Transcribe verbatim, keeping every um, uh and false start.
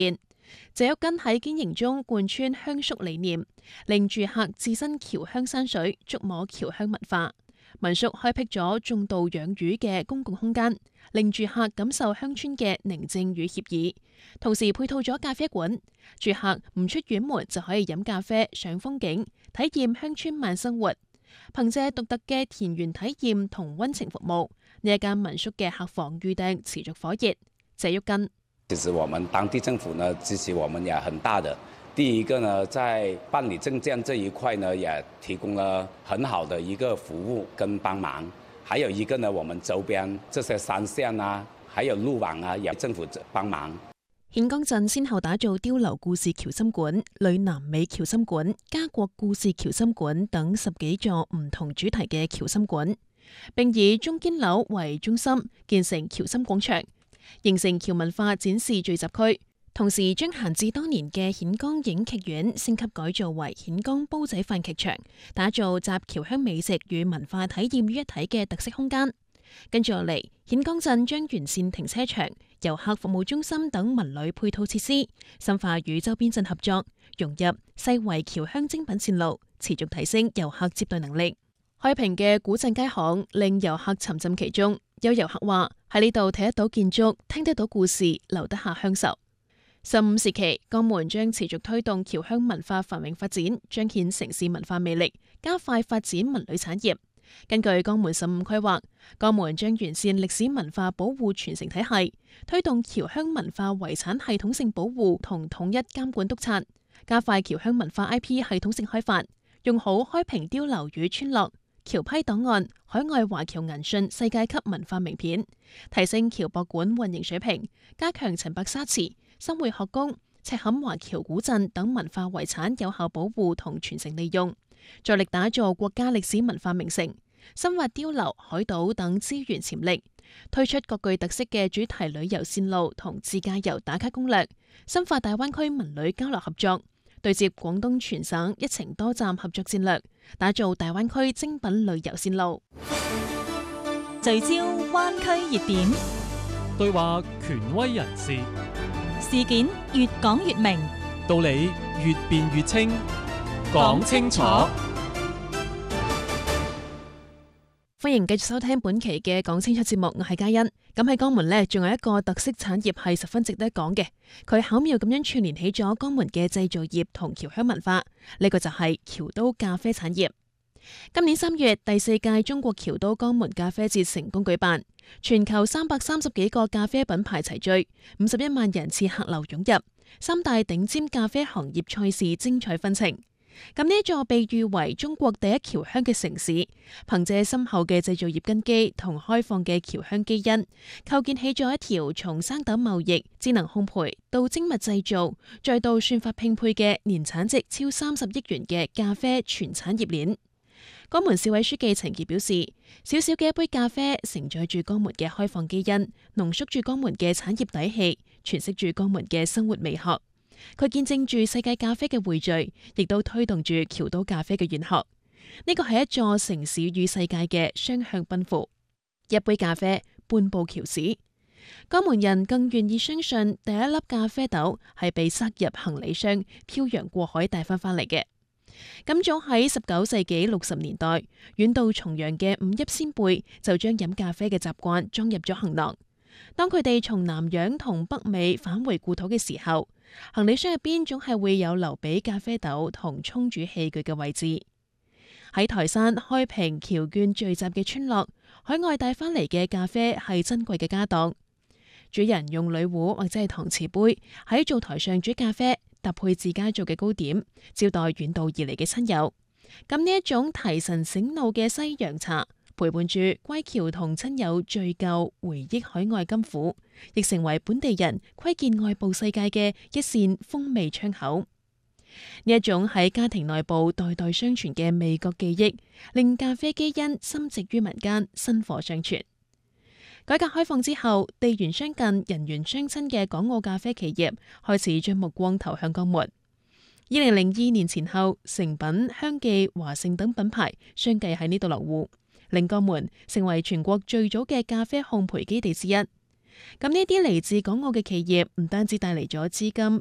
謝旭根喺經營中貫穿鄉宿理念，令住客置身僑鄉山水，觸摸僑鄉文化。民宿開闢咗種稻養魚嘅公共空間，令住客感受鄉村嘅寧靜與愜意。同時配套咗咖啡館，住客唔出院門就可以飲咖啡、賞風景，體驗鄉村慢生活。憑借獨特嘅田園體驗同溫情服務，呢一間民宿嘅客房預訂持續火熱。謝旭根， 其實我們當地政府呢支持我們也很大的。第一個呢，在辦理證件這一塊呢，也提供了很好的一個服務跟幫忙。還有一個呢，我們周邊這些山線啊，還有路網啊，也政府幫忙。 顯江鎮先後打造碉樓故事橋心館、呂南美橋心館、家國故事橋心館等十幾座唔同主題嘅橋心館，並以中堅樓為中心建成橋心廣場，形成橋文化展示聚集區。同時將閒置多年嘅顯江影劇院升級改造為顯江煲仔飯劇場，打造集僑鄉美食與文化體驗於一體嘅特色空間。跟住落嚟，顯江鎮將完善停車場、遊客服務中心等文旅配套設施，深化與周邊鎮合作，融入世遺僑鄉精品線路，持續提升遊客接待能力。開平嘅古鎮街巷令遊客沉浸其中，有遊客話喺呢度睇得到建築，聽得到故事，留得下鄉愁。十五時期，江門將持續推動僑鄉文化繁榮發展，彰顯城市文化魅力，加快發展文旅產業。根據江門十五規劃，江門將完善歷史文化保護傳承體系，推動僑鄉文化遺產系統性保護同統一監管督察，加快僑鄉文化 I P 系統性開發，用好開平碉樓與村落、僑批檔案、海外華僑銀訊世界級文化名片，提升僑博館運營水平，加強陳白沙祠、新會學宮、赤坎華僑古鎮等文化遺產有效保護同傳承利用，着力打造國家歷史文化名城，深挖碉樓、海島等資源潛力，推出各具特色嘅主題旅遊線路同自駕遊打卡攻略，深化大灣區文旅交流合作，對接廣東全省一程多站合作戰略，打造大灣區精品旅遊線路。 聚焦灣區熱點， 對話權威人士， 事件越講越明， 道理越辯越清，講清楚。 歡迎繼續收聽本期嘅講清楚節目，我係嘉欣。咁喺江門呢，仲有一個特色產業係十分值得講嘅，佢巧妙咁樣串聯起咗江門嘅製造業同僑鄉文化。呢個就係僑都咖啡產業。今年三月，第四屆中國僑都江門咖啡節成功舉辦，全球三百三十幾個咖啡品牌齊聚，五十一萬人次客流湧入，三大頂尖咖啡行業賽事精彩紛呈。咁呢一座被譽為中國第一僑鄉嘅城市，憑借深厚嘅製造業根基同開放嘅僑鄉基因，構建起咗一條從生豆貿易、智能烘焙到精密製造，再到算法拼配嘅年產值超三十億元嘅咖啡全產業鏈。江門市委書記陳傑表示，小小嘅一杯咖啡承載住江門嘅開放基因，濃縮住江門嘅產業底氣，詮釋住江門嘅生活美學。佢見證住世界咖啡嘅匯聚，亦都推動住僑都咖啡嘅遠航。呢個係一座城市與世界嘅雙向奔赴。一杯咖啡，半部僑史。江門人更願意相信第一粒咖啡豆係被塞入行李箱，漂洋過海帶翻返嚟嘅。咁早喺十九世紀六十年代，遠到重洋嘅五邑先輩就將飲咖啡嘅習慣裝入咗行囊。當佢哋從南洋同北美返回故土嘅時候，行李箱入邊總係會有留俾咖啡豆同沖煮器具嘅位置。喺台山、開平僑眷聚集嘅村落，海外帶翻嚟嘅咖啡係珍貴嘅家當。主人用鋁壺或者係搪瓷杯喺灶台上煮咖啡，搭配自家做嘅糕點，招待遠道而嚟嘅親友。咁呢一種提神醒腦嘅西洋茶，陪伴住歸僑同親友敘舊回憶海外甘苦，亦成為本地人窺見外部世界嘅一扇風味窗口。呢一種喺家庭內部代代相傳嘅味覺記憶，令咖啡基因深植於民間，薪火相傳。改革開放之後，地緣相近、人緣相親嘅港澳咖啡企業開始將目光投向江門。二零零二年前後，誠品、香記、華盛等品牌相繼喺呢度落戶，令江門成為全國最早嘅咖啡烘焙基地之一。 咁呢啲嚟自港澳嘅企業唔單止帶嚟咗資金，